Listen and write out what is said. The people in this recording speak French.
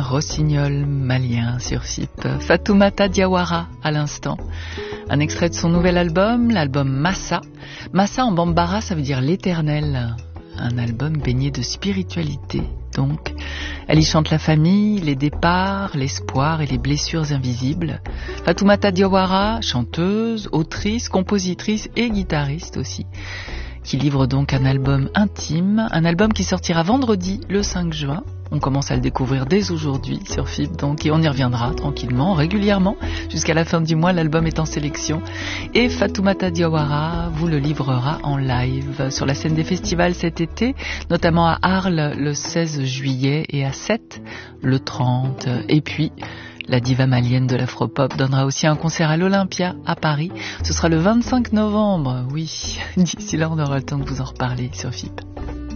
rossignol malien sur FIP. Fatoumata Diawara à l'instant. Un extrait de son nouvel album, l'album Massa. Massa en bambara, ça veut dire l'éternel. Un album baigné de spiritualité. Donc, elle y chante la famille, les départs, l'espoir et les blessures invisibles. Fatoumata Diawara, chanteuse, autrice, compositrice et guitariste aussi, qui livre donc un album intime, un album qui sortira vendredi le 5 juin. On commence à le découvrir dès aujourd'hui sur FIP, donc, et on y reviendra tranquillement, régulièrement, jusqu'à la fin du mois. L'album est en sélection et Fatoumata Diawara vous le livrera en live sur la scène des festivals cet été, notamment à Arles le 16 juillet et à Sète le 30. Et puis, la diva malienne de l'afropop donnera aussi un concert à l'Olympia à Paris. Ce sera le 25 novembre, oui. D'ici là, on aura le temps de vous en reparler sur FIP.